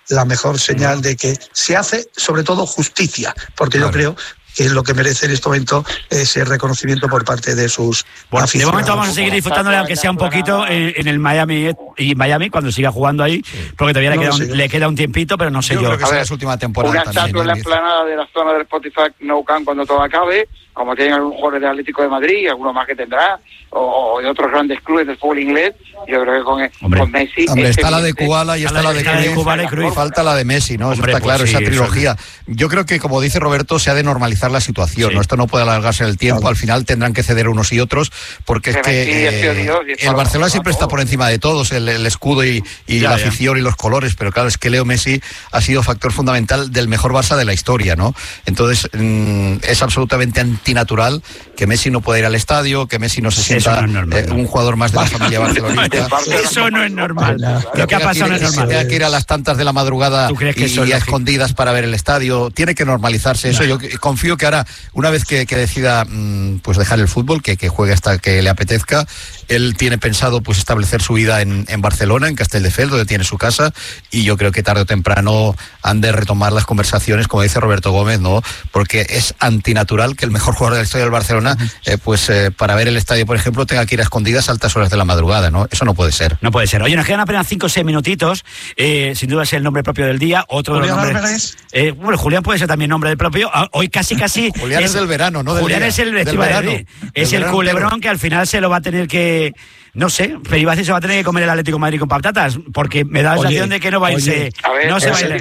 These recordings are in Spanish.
la mejor señal de que se hace, sobre todo, justicia, porque yo creo que es lo que merece en este momento ese reconocimiento por parte de sus aficionados. De momento vamos a seguir disfrutándole, aunque sea un poquito, en el Miami cuando siga jugando ahí, porque todavía le queda un tiempito, pero no sé yo. Creo que será la última temporada. Una estatua en la explanada de la zona del Spotify Nou Camp cuando todo acabe, como tienen algunos jugadores del Atlético de Madrid y algunos más que tendrá, o de otros grandes clubes del fútbol inglés. Yo creo que con Messi... Hombre, está la de Kubala y está la de Cruyff, falta la de Messi, ¿no? Eso está claro, esa trilogía. Yo creo que, como dice Roberto, se ha de normalizar la situación, ¿no? Esto no puede alargarse en el tiempo, al final tendrán que ceder unos y otros, porque es que el Barcelona siempre está por encima de todos, el escudo y la afición y los colores, pero claro, es que Leo Messi ha sido factor fundamental del mejor Barça de la historia, ¿no? Entonces, es absolutamente antinatural que Messi no pueda ir al estadio, que Messi no se sienta un jugador más de la familia barcelonista. Eso no es normal. Lo que ha pasado no es normal. Tenga que ir a las tantas de la madrugada y a escondidas para ver el estadio. Tiene que normalizarse eso. Yo confío que ahora, una vez que decida pues dejar el fútbol, que juegue hasta que le apetezca, él tiene pensado pues establecer su vida en Barcelona, en Castelldefels, donde tiene su casa, y yo creo que tarde o temprano han de retomar las conversaciones, como dice Roberto Gómez, ¿no? Porque es antinatural que el mejor jugador de la historia del Barcelona, para ver el estadio, por ejemplo, tenga que ir a escondidas a altas horas de la madrugada, ¿no? Eso no puede ser. No puede ser. Oye, nos quedan apenas 5 o 6 minutitos. Sin duda es el nombre propio del día. Otro de los nombres. Bueno, Julián puede ser también nombre del propio. Hoy casi. Julián es del verano, ¿no? Julián es el verano. Es el culebrón que al final se lo va a tener que... No sé, pero iba a decir, se va a tener que comer el Atlético de Madrid con patatas, porque me da la sensación de que no va a irse. No se va a ir.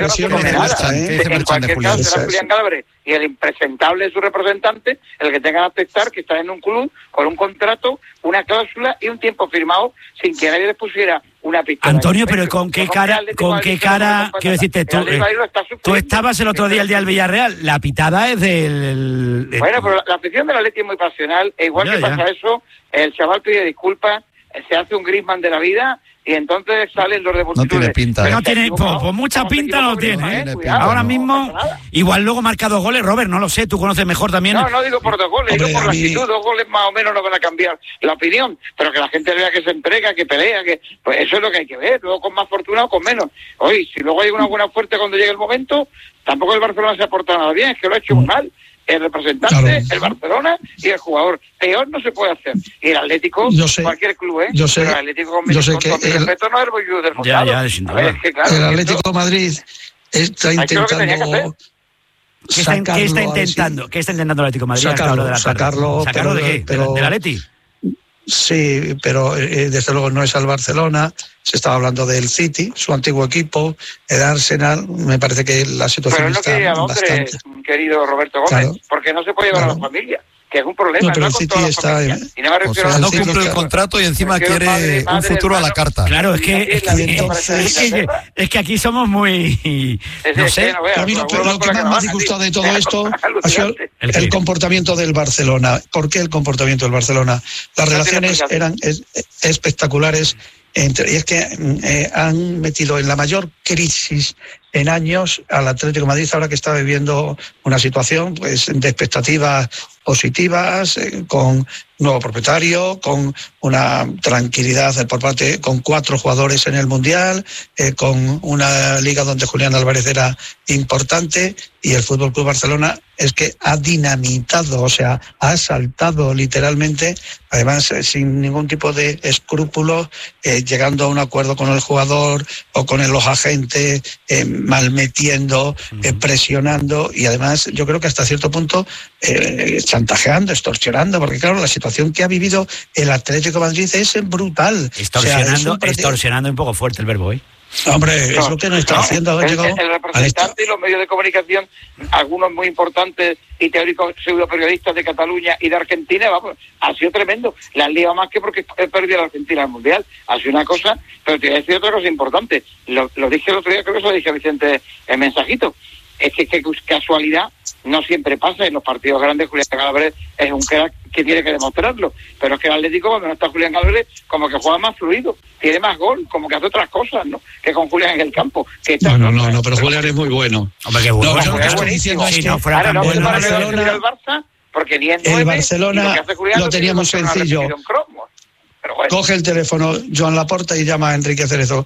En cualquier caso, será Julián Álvarez y el impresentable de su representante, el que tenga que aceptar que está en un club con un contrato, una cláusula y un tiempo firmado sin que nadie le pusiera una pistola. Antonio, pero ¿con qué cara, quiero decirte, tú estabas el otro día, el día del Villarreal, la pitada es del... Bueno, pero la afición del Atlético es muy pasional, e igual que pasa eso, el chaval pide disculpas, se hace un Griezmann de la vida y entonces salen los de multitudes. No tiene pinta. No tiene, pues mucha pinta no tiene, ¿eh? Cuidado, ahora mismo, igual luego marca 2 goles, Robert, no lo sé, tú conoces mejor también. No digo por 2 goles, digo por la actitud, 2 goles más o menos no van a cambiar la opinión, pero que la gente vea que se entrega, que pelea, que pues eso es lo que hay que ver, luego con más fortuna o con menos. Oye, si luego hay una buena fuerte cuando llegue el momento, tampoco el Barcelona se aporta nada bien, es que lo ha hecho muy mal. El representante, el Barcelona y el jugador. Peor no se puede hacer. Y el Atlético, cualquier club, pero el Atlético con mi respeto no es el bollo del Mundial. El Atlético de Madrid está intentando... ¿Qué está intentando el Atlético de Madrid? Sacarlo ¿De qué? ¿Del Atleti? Sí, pero desde luego no es al Barcelona. Se estaba hablando del City, su antiguo equipo, el Arsenal. Me parece que la situación está bastante... Pero no quería Londres, querido Roberto Gómez, porque no se puede llevar a la familia, que es un problema. No, pero el City está... no cumple el contrato y encima quiere un futuro a la carta. Claro, es que aquí somos muy... No sé. Pero lo que más me ha disgustado de todo esto ha sido el comportamiento del Barcelona. ¿Por qué el comportamiento del Barcelona? Las relaciones eran espectaculares. Y es que han metido en la mayor crisis en años al Atlético de Madrid, ahora que está viviendo una situación pues de expectativas positivas, con nuevo propietario, con una tranquilidad por parte, con 4 jugadores en el Mundial, con una liga donde Julián Álvarez era importante, y el Fútbol Club Barcelona es que ha dinamitado, o sea, ha asaltado literalmente, además sin ningún tipo de escrúpulos, llegando a un acuerdo con el jugador o con los agentes, malmetiendo, presionando, y además yo creo que hasta cierto punto chantajeando, extorsionando, porque claro, la situación que ha vivido el Atlético de Madrid es brutal. Extorsionando un poco fuerte el verbo, ¿eh? Hombre, es lo que nos está haciendo. El representante y los medios de comunicación, algunos muy importantes y teóricos pseudoperiodistas de Cataluña y de Argentina, vamos, ha sido tremendo. La han liado más que porque perdió la Argentina el Mundial. Ha sido una cosa, pero te voy a decir otra cosa importante. Lo dije el otro día, creo que se lo dije a Vicente en mensajito. Es que casualidad no siempre pasa en los partidos grandes. Julián Álvarez es un crack que tiene que demostrarlo, pero es que el Atlético, cuando no está Julián Álvarez, como que juega más fluido, tiene más gol, como que hace otras cosas, ¿no? Que con Julián en el campo. No, pero Julián es muy bueno. Hombre, qué bueno. Lo que estoy diciendo es que el Barça, porque ni en 9, el Barcelona lo tenía muy sencillo. Bueno. Coge el teléfono Joan Laporta y llama a Enrique Cerezo.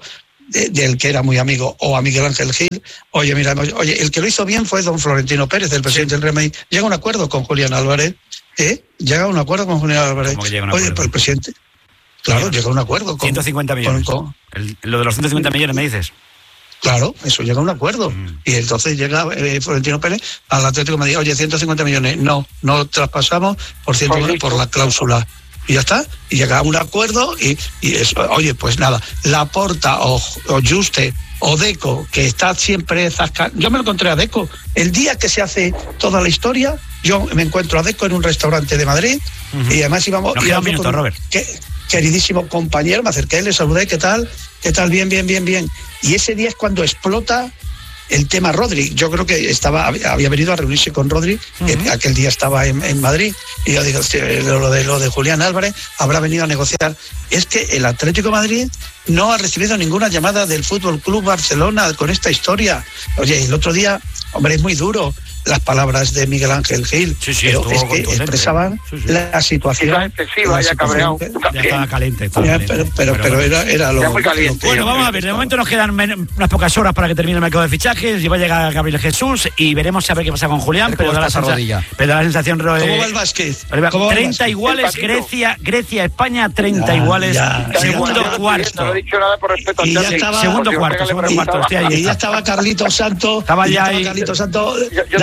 del que era muy amigo, o a Miguel Ángel Gil, oye, el que lo hizo bien fue don Florentino Pérez, el presidente del Real Madrid. Llega a un acuerdo con Julián Álvarez, llega a un acuerdo con Julián Álvarez. Oye, pues el presidente, claro, llega a un acuerdo con 150 millones. Lo de los 150 millones me dices. Claro, eso llega a un acuerdo. Y entonces llega Florentino Pérez al Atlético de Madrid, oye, 150 millones, no traspasamos por la cláusula. Y ya está, y llega a un acuerdo y eso, oye, pues nada, Laporta o Juste o Deco, que está siempre zascando. Yo me lo encontré a Deco. El día que se hace toda la historia, yo me encuentro a Deco en un restaurante de Madrid y además íbamos... Nos queda un minuto, Robert. Queridísimo compañero, me acerqué, le saludé, ¿qué tal? Bien. Y ese día es cuando explota el tema Rodri. Yo creo que había venido a reunirse con Rodri, que aquel día estaba en Madrid, y yo digo, lo de Julián Álvarez habrá venido a negociar. Es que el Atlético de Madrid no ha recibido ninguna llamada del Fútbol Club Barcelona con esta historia. Oye, el otro día, hombre, es muy duro las palabras de Miguel Ángel Gil, pero es que expresaban la situación. Era excesiva, ya cabreado. Ya estaba caliente. Pero era lo muy caliente. Bueno, vamos a ver, de momento nos quedan unas pocas horas para que termine el mercado de fichajes y va a llegar Gabriel Jesús y veremos a ver qué pasa con Julián, pero da la sensación... ¿Cómo va el básquet? 30 iguales, Grecia, España, 30 iguales, segundo cuarto. No he dicho nada por respeto y ya estaba, segundo cuarto. Y ya estaba Carlitos Santos. Estaba ya ahí. Carlitos Santos.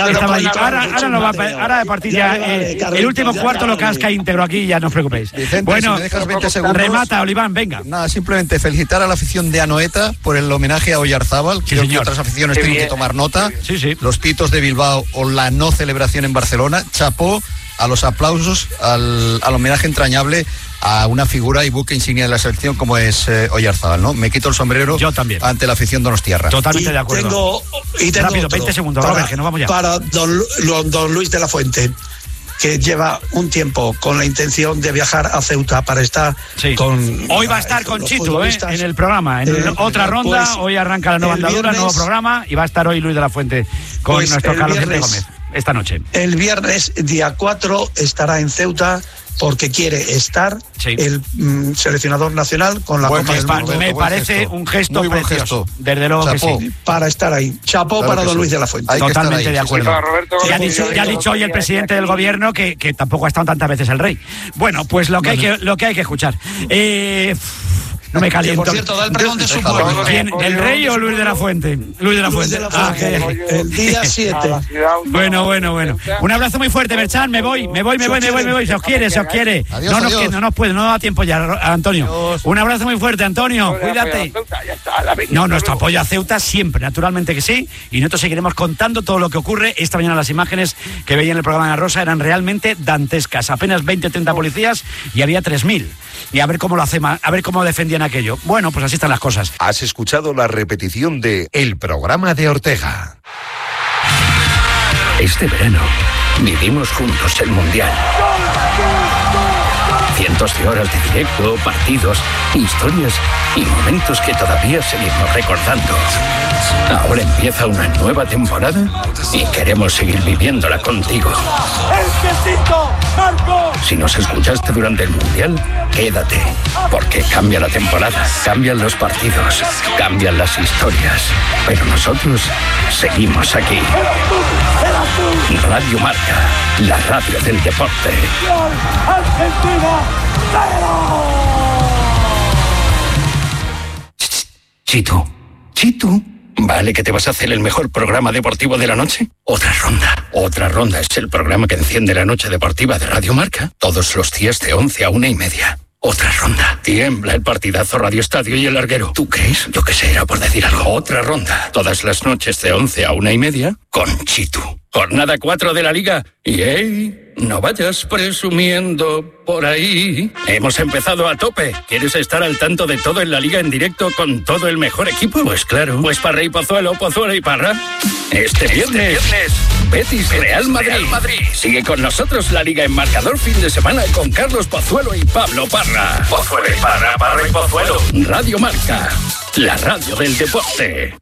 Ahora de partir ya el último cuarto lo casca íntegro aquí, ya no os preocupéis. Vicente, bueno, si me dejas 20 segundos, remata, Oliván, venga. Nada, simplemente felicitar a la afición de Anoeta por el homenaje a Oyarzábal. Creo que otras aficiones tienen que tomar nota. Sí. Los pitos de Bilbao o la no celebración en Barcelona. Chapó a los aplausos, al homenaje entrañable a una figura y buque insignia de la selección como es Oyarzábal, ¿no? Me quito el sombrero. Yo también. Ante la afición donostiarra. Totalmente de acuerdo. Tengo rápido, 20 segundos, Robert, que nos vamos ya. Para don Luis de la Fuente, que lleva un tiempo con la intención de viajar a Ceuta para estar con... Hoy va a estar con Chitu, en el programa, en otra ronda, pues, hoy arranca la nueva andadura, nuevo programa, y va a estar hoy Luis de la Fuente con nuestro Carlos Vicente Gómez, esta noche. El viernes, día 4, estará en Ceuta, porque quiere estar el seleccionador nacional con la Copa del Mundo. Me parece un gesto precioso. Desde luego que sí. Para estar ahí. Chapó para don Luis de la Fuente. Totalmente de acuerdo. Ya ha dicho hoy el presidente del gobierno que tampoco ha estado tantas veces el rey. Bueno, pues lo que hay que escuchar. No me caliento. Por cierto, da el pregón de su pueblo. ¿Quién? ¿El rey o Luis de la Fuente? Luis de la Fuente. El día 7. Bueno. Un abrazo muy fuerte, Berchan. Me voy. Se os quiere. Adiós. No nos da tiempo ya, Antonio. Un abrazo muy fuerte, Antonio. Cuídate. Nuestro apoyo a Ceuta siempre, naturalmente que sí. Y nosotros seguiremos contando todo lo que ocurre. Esta mañana las imágenes que veía en el programa de La Rosa eran realmente dantescas. Apenas 20-30 policías y había 3.000. Y a ver cómo lo hace, a ver cómo defendían aquello. Bueno, pues así están las cosas. Has escuchado la repetición de El programa de Ortega. Este verano vivimos juntos el Mundial. Cientos de horas de directo, partidos, historias y momentos que todavía seguimos recordando. Ahora empieza una nueva temporada y queremos seguir viviéndola contigo. Si nos escuchaste durante el Mundial, quédate, porque cambia la temporada, cambian los partidos, cambian las historias, pero nosotros seguimos aquí. Radio Marca, la radio del deporte. Argentina, Chitu, ¿vale que te vas a hacer el mejor programa deportivo de la noche? Otra ronda es el programa que enciende la noche deportiva de Radio Marca, todos los días de 11 a 1:30. Otra ronda. Tiembla el partidazo Radio Estadio y el larguero. ¿Tú crees? Yo qué sé, era por decir algo. Otra ronda. Todas las noches de 11 a 1:30 con Chitu. Jornada 4 de la Liga. Y ¡ey! No vayas presumiendo por ahí. Hemos empezado a tope. ¿Quieres estar al tanto de todo en la Liga en directo con todo el mejor equipo? Pues claro. Pues Parra y Pozuelo y Parra. Este viernes, Betis Real Madrid. Sigue con nosotros la Liga en marcador fin de semana con Carlos Pozuelo y Pablo Parra. Pozuelo y Parra y Pozuelo. Radio Marca, la radio del deporte.